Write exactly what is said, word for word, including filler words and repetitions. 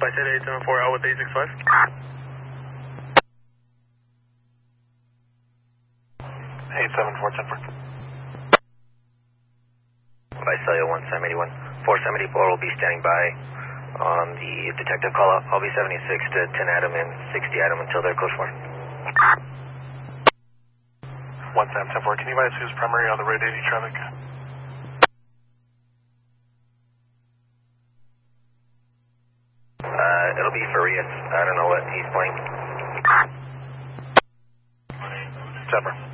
Flight eight seven four L with eight six five. eight seven four ten four. By cellular one seven eight one. four seventy-four will be standing by on the detective call out. I'll be seventy-six to ten Adam and sixty Adam until they're close for. one seven ten four, can you advise who's primary on the Route eighty traffic? Uh, it'll be Farias. I don't know what he's playing. September.